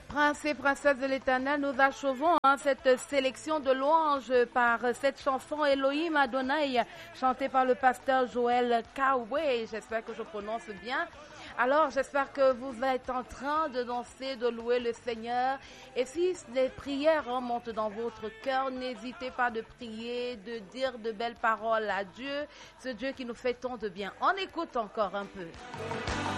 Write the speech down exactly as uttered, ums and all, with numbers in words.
Princes et princesses de l'Éternel, nous achevons hein, cette sélection de louanges par cette chanson Elohim Adonai, chantée par le pasteur Joël Kawe. J'espère que je prononce bien. Alors, j'espère que vous êtes en train de danser, de louer le Seigneur. Et si les prières hein, montent dans votre cœur, n'hésitez pas de prier, de dire de belles paroles à Dieu, ce Dieu qui nous fait tant de bien. On écoute encore un peu.